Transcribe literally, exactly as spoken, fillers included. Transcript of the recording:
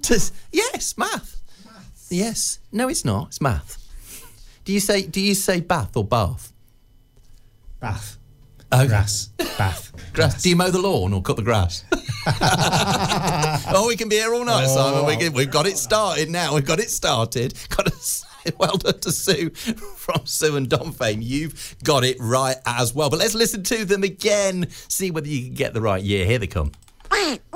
Just, yes, math. Maths. Yes. No, it's not. It's math. Do you say Do you say bath or bath? Bath. Okay. Grass. Bath. Grass. Grass. Do you mow the lawn or cut the grass? Oh, we can be here all night, Oh. Simon. We can, we've got it started now. We've got it started. Got to say well done to Sue from Sue and Dom fame. You've got it right as well. But let's listen to them again. See whether you can get the right year. Here they come.